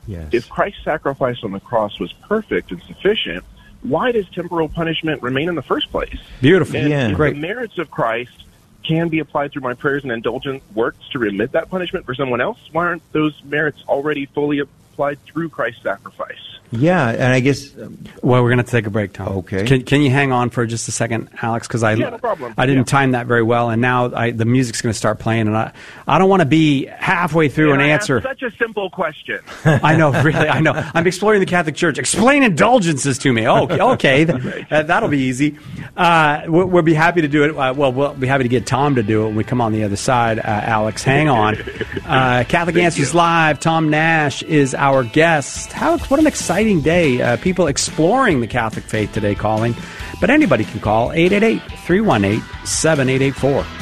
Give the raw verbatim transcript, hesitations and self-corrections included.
Yes. If Christ's sacrifice on the cross was perfect and sufficient, why does temporal punishment remain in the first place? Beautiful. And Yeah. if Great. the merits of Christ can be applied through my prayers and indulgent works to remit that punishment for someone else, why aren't those merits already fully applied through Christ's sacrifice? Yeah, and I guess um, Well, we're going to take a break, Tom. Okay. Can, can you hang on for just a second, Alex? Because I, Yeah, no problem. I didn't Yeah. time that very well, and now I, the music's going to start playing, and I, I don't want to be halfway through And an I answer. asked such a simple question. I know, really, I know. I'm exploring the Catholic Church. Explain indulgences to me. Oh, okay, th- uh, that'll be easy. Uh, we'll, we'll be happy to do it. Uh, well, we'll be happy to get Tom to do it when we come on the other side. Uh, Alex, hang on. Uh, Catholic Answers you. Live. Tom Nash is our guest. Alex, what an exciting day. Uh, people exploring the Catholic faith today calling. But anybody can call eight eight eight, three one eight, seven eight eight four.